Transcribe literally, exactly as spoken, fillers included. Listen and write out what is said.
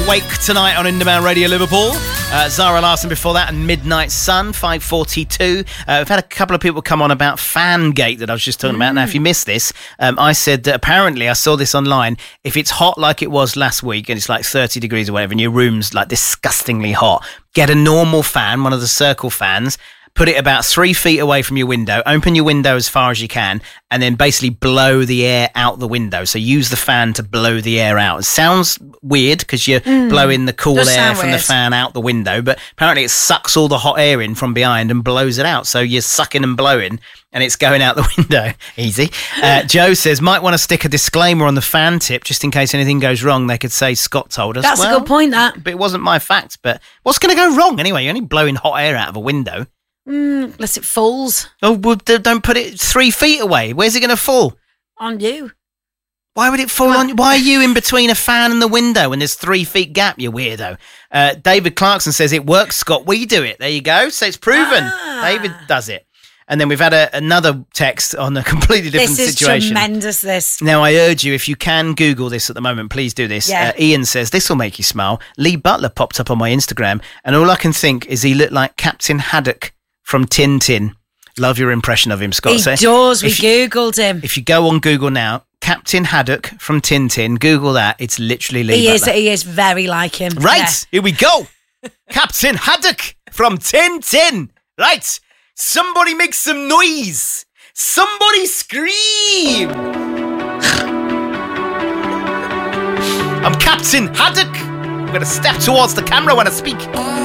Wake tonight on Indoman Radio Liverpool. Uh, Zara Larsson before that and Midnight Sun, five forty-two. Uh, we've had a couple of people come on about Fangate that I was just talking mm. about. Now, if you missed this, um, I said that apparently I saw this online. If it's hot like it was last week and it's like thirty degrees or whatever and your room's like disgustingly hot, get a normal fan, one of the circle fans, put it about three feet away from your window, open your window as far as you can, and then basically blow the air out the window. So use the fan to blow the air out. It sounds weird because you're mm, blowing the cool air from weird. the fan out the window, but apparently it sucks all the hot air in from behind and blows it out. So you're sucking and blowing, and it's going out the window. Easy. Uh, Joe says, might want to stick a disclaimer on the fan tip just in case anything goes wrong. They could say Scott told us. That's well, a good point, that. But it wasn't my fact. But what's going to go wrong anyway? You're only blowing hot air out of a window. Mm, unless it falls. Oh, well, don't put it three feet away. Where's it going to fall? On you. Why would it fall on you? Why are you in between a fan and the window and there's three feet gap, you weirdo? Uh, David Clarkson says, it works, Scott. We do it. There you go. So it's proven. Ah. David does it. And then we've had a, another text on a completely different this is situation. Tremendous, this. Now, I urge you, if you can Google this at the moment, please do this. Yeah. Uh, Ian says, this will make you smile. Lee Butler popped up on my Instagram, and all I can think is he looked like Captain Haddock from Tintin. Love your impression of him, Scott. He so does. We you, Googled him. If you go on Google now, Captain Haddock from Tintin, Google that. It's literally Lee he Butler. Is, he is very like him. Right, yeah. Here we go. Captain Haddock from Tintin. Right, somebody make some noise. Somebody scream. I'm Captain Haddock. I'm going to step towards the camera when I speak.